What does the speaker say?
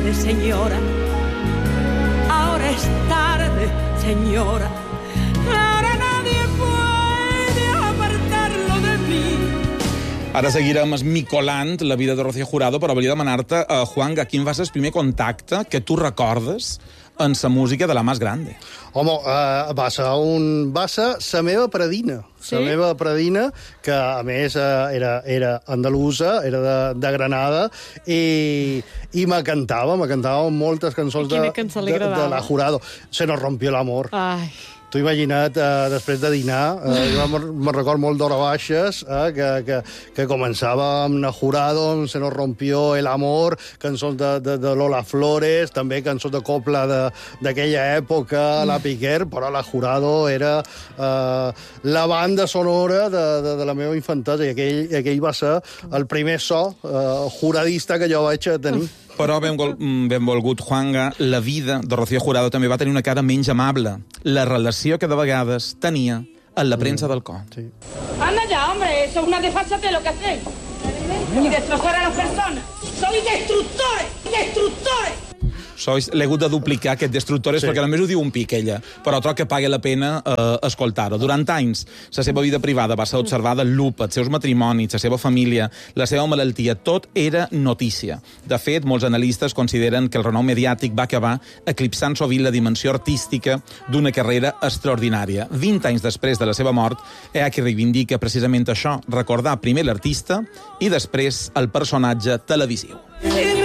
tarde, señora. Ahora es tarde, señora. Ahora nadie puede apartarlo de mí. Ara seguirem esmicolant la vida de Rocío Jurado, però volia demanar-te, Juanga, quin va ser el primer contacte que tu recordes en la música de la Más Grande? Home, va ser la meva predina. Sí? La meva predina, que a més era andalusa, era de Granada, i me cantava moltes cançons quina cançó li agradava? de la Jurado. Se nos rompió l'amor. Ai. T'ho he imaginat després de dinar. Jo me'n record molt d'hora baixes, que començava amb la Jurado, amb Se nos rompió el amor, cançons de Lola Flores, també cançons de copla d'aquella època, la Piquer, però la Jurado era la banda sonora de la meva infantesa, i aquell va ser el primer so juradista que jo vaig tenir. Però, benvolgut, Juanga, la vida de Rocío Jurado també va tenir una cara menys amable. La relació que de vegades tenia en la premsa del cor. Sí. Anda ya, hombre, eso es una desfachatez lo que hacéis. Y destrozar a las personas. ¡Sois destructores! ¡Destructores! L'he hagut de duplicar, aquest destructores, perquè només ho diu un pic, ella. Però troc que pagui la pena escoltar-ho. Durant anys, la seva vida privada va ser observada en lupa, els seus matrimonis, la seva família, la seva malaltia, tot era notícia. De fet, molts analistes consideren que el renom mediàtic va acabar eclipsant sovint la dimensió artística d'una carrera extraordinària. 20 anys després de la seva mort, ella que reivindica precisament això, recordar primer l'artista i després el personatge televisiu.